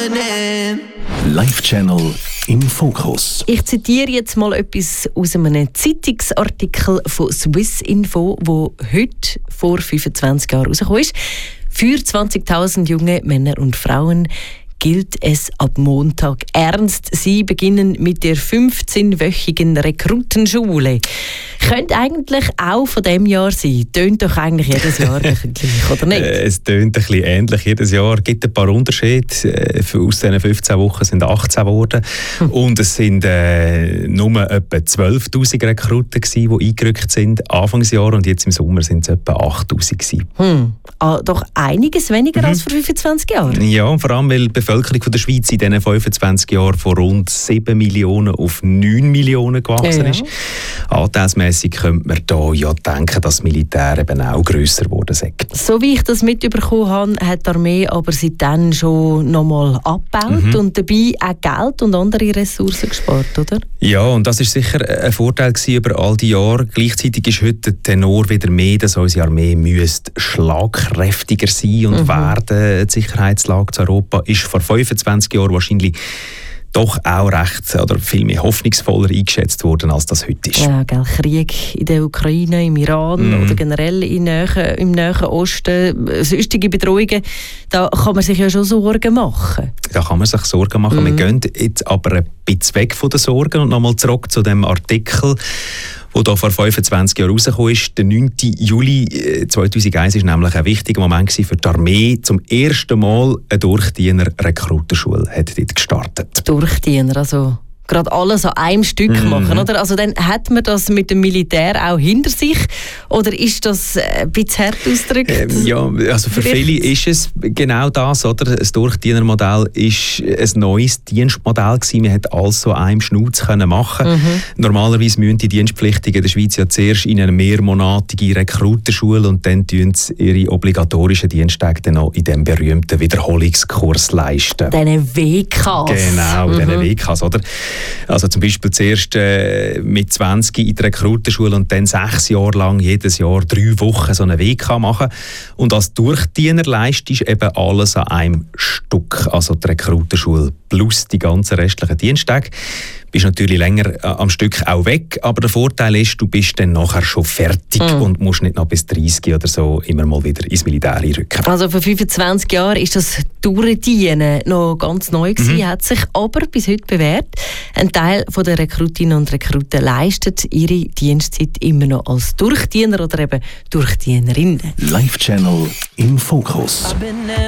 morning. Live Channel im Fokus. Ich zitiere jetzt mal etwas aus einem Zeitungsartikel von Swissinfo, wo heute vor 25 Jahren rausgekommen ist. Für 20.000 junge Männer und Frauen gilt es ab Montag ernst. Sie beginnen mit der 15-wöchigen Rekrutenschule. Könnte eigentlich auch von diesem Jahr sein. Tönt doch eigentlich jedes Jahr gleich, oder nicht? Es tönt ein bisschen ähnlich jedes Jahr. Es gibt ein paar Unterschiede. Aus diesen 15 Wochen sind 18 geworden. Und es sind nur etwa 12'000 Rekruten gewesen, die eingerückt sind Anfangsjahr. Und jetzt im Sommer sind es etwa 8'000 gewesen. Doch einiges weniger als vor 25 Jahren. Ja, und vor allem, weil die Bevölkerung von der Schweiz in diesen 25 Jahren von rund 7 Millionen auf 9 Millionen gewachsen ist. Anteilsmässig könnte man da ja denken, dass das Militär eben auch grösser geworden ist. So wie ich das mitbekommen habe, hat die Armee aber seitdem schon nochmal abgebaut und dabei auch Geld und andere Ressourcen gespart, oder? Ja, und das war sicher ein Vorteil über all die Jahre. Gleichzeitig ist heute der Tenor wieder mehr, dass unsere Armee schlagkräftiger sein und werden. Die Sicherheitslage zu Europa ist vor 25 Jahren wahrscheinlich doch auch recht oder viel mehr hoffnungsvoller eingeschätzt worden, als das heute ist. Ja, gell, Krieg in der Ukraine, im Iran oder generell im Nahen Osten, sonstige Bedrohungen, da kann man sich ja schon Sorgen machen. Da kann man sich Sorgen machen. Wir gehen jetzt aber ein bisschen weg von den Sorgen und nochmal zurück zu dem Artikel, der hier vor 25 Jahren rausgekommen ist. Der 9. Juli 2001 war nämlich ein wichtiger Moment für die Armee. Zum ersten Mal eine Durchdiener-Rekrutenschule hat dort gestartet. Durchdiener, also gerade alles an einem Stück machen, oder? Also dann hat man das mit dem Militär auch hinter sich, oder ist das ein bisschen hart ausgedrückt? Ja, also für viele ist es genau das, oder? Das Durchdienermodell ist ein neues Dienstmodell gewesen. Man konnte alles an einem Schnauz machen. Normalerweise müssen die Dienstpflichtigen in der Schweiz ja zuerst in eine mehrmonatige Rekrutenschule und dann tun sie ihre obligatorischen Diensttage dann noch in diesem berühmten Wiederholungskurs leisten. Diese WKs. Genau, diese WKs, oder? Also zum Beispiel zuerst mit 20 in die Rekrutenschule und dann 6 Jahre lang jedes Jahr 3 Wochen so eine WK machen. Und als Durchdiener leistest du eben alles an einem Stück. Also die Rekrutenschule plus die ganzen restlichen Diensttage. Du bist natürlich länger am Stück auch weg, aber der Vorteil ist, du bist dann nachher schon fertig und musst nicht noch bis 30 oder so immer mal wieder ins Militär rücken. Also vor 25 Jahren ist das Durchdienen noch ganz neu gewesen, hat sich aber bis heute bewährt. Ein Teil der Rekrutinnen und Rekruten leistet ihre Dienstzeit immer noch als Durchdiener oder eben Durchdienerinnen. Live Channel im Fokus.